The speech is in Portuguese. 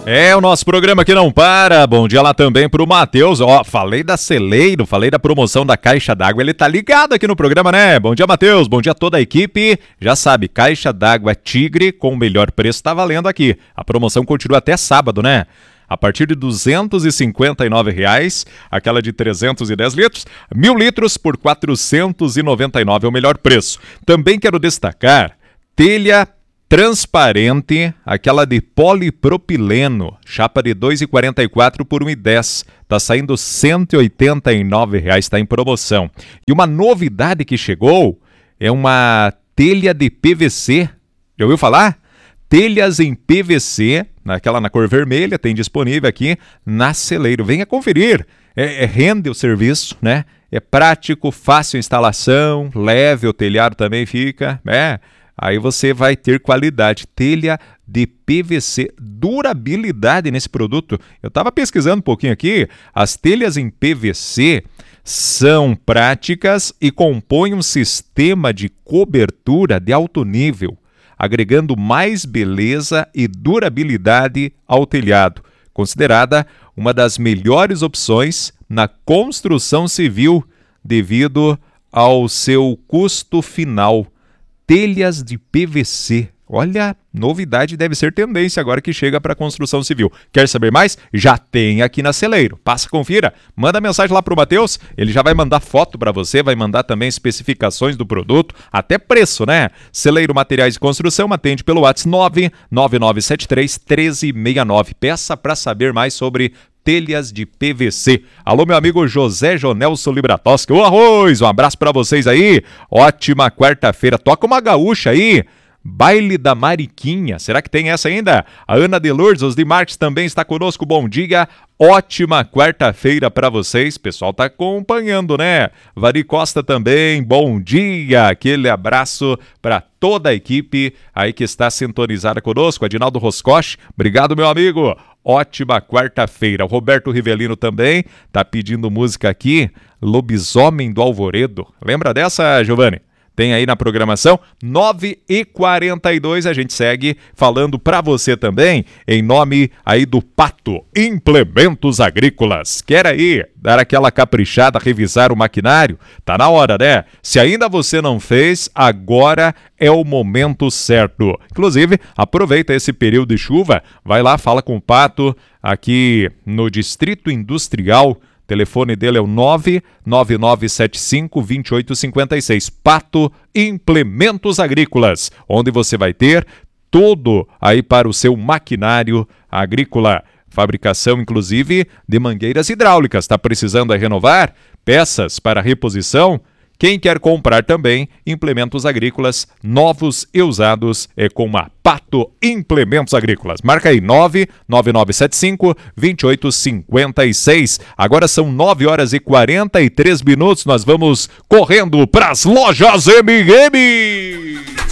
É o nosso programa que não para. Bom dia lá também pro Matheus. Ó, falei da Celeiro, falei da promoção da Caixa d'Água. Ele tá ligado aqui no programa, né? Bom dia, Matheus. Bom dia a toda a equipe. Já sabe, Caixa d'Água Tigre com o melhor preço tá valendo aqui. A promoção continua até sábado, né? A partir de R$ 259, aquela de 310 litros, 1.000 litros por R$ 499 é o melhor preço. Também quero destacar telha transparente, aquela de polipropileno, chapa de 2,44 por 1,10. Tá saindo R$ 189, está em promoção. E uma novidade que chegou é uma telha de PVC. Já ouviu falar? Telhas em PVC, naquela na cor vermelha, tem disponível aqui na Celeiro. Venha conferir. Rende o serviço, né? É prático, fácil a instalação, leve o telhado também fica, né? Aí você vai ter qualidade, telha de PVC, durabilidade nesse produto. Eu estava pesquisando um pouquinho aqui, as telhas em PVC são práticas e compõem um sistema de cobertura de alto nível, agregando mais beleza e durabilidade ao telhado, considerada uma das melhores opções na construção civil devido ao seu custo final. Telhas de PVC. Olha, novidade, deve ser tendência agora que chega para a construção civil. Quer saber mais? Já tem aqui na Celeiro. Passa, confira. Manda mensagem lá pro Matheus. Ele já vai mandar foto para você, vai mandar também especificações do produto, até preço, né? Celeiro Materiais de Construção, atende pelo WhatsApp 99973-1369. Peça para saber mais sobre telhas de PVC. Alô, meu amigo José Jonelson Libratoski. Ô, arroz, um abraço pra vocês aí. Ótima quarta-feira. Toca uma gaúcha aí. Baile da Mariquinha. Será que tem essa ainda? A Ana de Lourdes, os de Marques também está conosco. Bom dia. Ótima quarta-feira para vocês. Pessoal tá acompanhando, né? Vari Costa também. Bom dia. Aquele abraço para toda a equipe aí que está sintonizada conosco. Adinaldo Roscoche. Obrigado, meu amigo. Ótima quarta-feira. O Roberto Rivelino também tá pedindo música aqui. Lobisomem do Alvoredo. Lembra dessa, Giovanni? Tem aí na programação, 9h42, a gente segue falando para você também, em nome aí do Pato Implementos Agrícolas. Quer aí dar aquela caprichada, revisar o maquinário? Tá na hora, né? Se ainda você não fez, agora é o momento certo. Inclusive, aproveita esse período de chuva, vai lá, fala com o Pato aqui no Distrito Industrial. O telefone dele é o 99975-2856. Pato Implementos Agrícolas, onde você vai ter tudo aí para o seu maquinário agrícola. Fabricação, inclusive, de mangueiras hidráulicas. Está precisando renovar? Peças para reposição? Quem quer comprar também implementos agrícolas novos e usados é com a Pato Implementos Agrícolas. Marca aí 99975-2856. Agora são 9h43. Nós vamos correndo para as lojas MM.